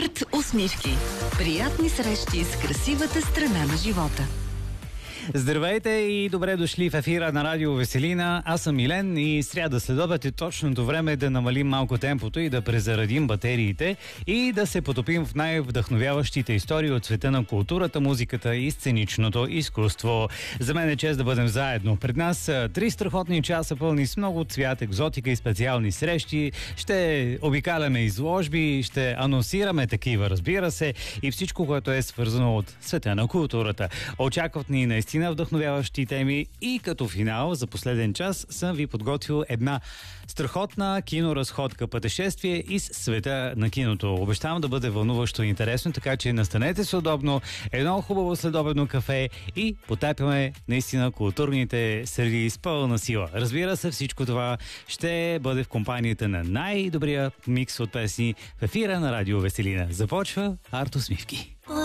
Арт усмивки. Приятни срещи с красивата страна на живота. Здравейте и добре дошли в ефира на Радио Веселина. Аз съм Милен и сряда следобед е точното време да намалим малко темпото и да презаредим батериите и да се потопим в най-вдъхновяващите истории от света на културата, музиката и сценичното изкуство. За мен е чест да бъдем заедно. Пред нас са 3 страхотни часа пълни с много цвят, екзотика и специални срещи. Ще обикаляме изложби, ще анонсираме такива, разбира се, и всичко, което е свързано от света на културата. Очакват ни наистина вдъхновяващи теми и като финал за последен час съм ви подготвил една страхотна киноразходка, пътешествие из света на киното. Обещавам да бъде вълнуващо и интересно, така че настанете се удобно, едно хубаво следобедно кафе и потапяме наистина културните среди с пълна сила. Разбира се, всичко това ще бъде в компанията на най-добрия микс от песни в ефира на Радио Веселина. Започва Арт усмивки.